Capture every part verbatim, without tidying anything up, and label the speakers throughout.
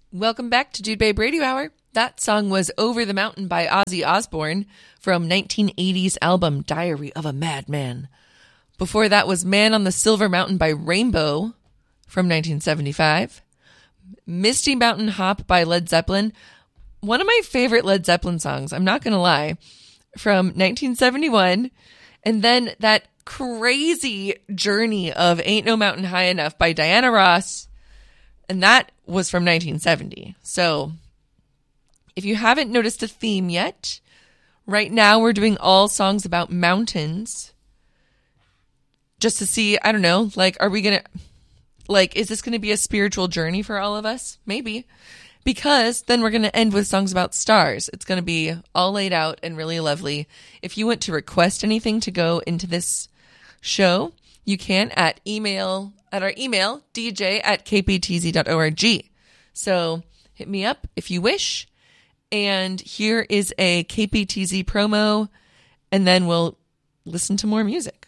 Speaker 1: Welcome back to Dude Babe Radio Hour. That song was Over the Mountain by Ozzy Osbourne from nineteen eighties album Diary of a Madman. Before that was Man on the Silver Mountain by Rainbow from nineteen seventy-five. Misty Mountain Hop by Led Zeppelin. One of my favorite Led Zeppelin songs, I'm not going to lie, from nineteen seventy-one. And then that crazy journey of Ain't No Mountain High Enough by Diana Ross. And that was from nineteen seventy. So if you haven't noticed a theme yet, right now we're doing all songs about mountains. Just to see, I don't know, like, are we going to, like, is this going to be a spiritual journey for all of us? Maybe. Because then we're going to end with songs about stars. It's going to be all laid out and really lovely. If you want to request anything to go into this show, you can at email, at our email, d j at k p t z dot org. So hit me up if you wish. And here is a K P T Z promo, and then we'll listen to more music.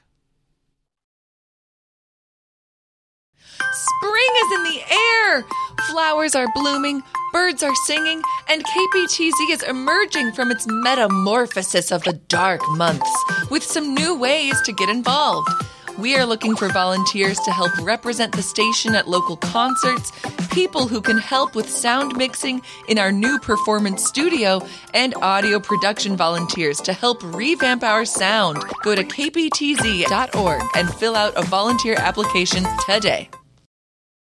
Speaker 1: Spring is in the air! Flowers are blooming, birds are singing, and K P T Z is emerging from its metamorphosis of the dark months with some new ways to get involved. We are looking for volunteers to help represent the station at local concerts, people who can help with sound mixing in our new performance studio, and audio production volunteers to help revamp our sound. Go to k p t z dot org and fill out a volunteer application today.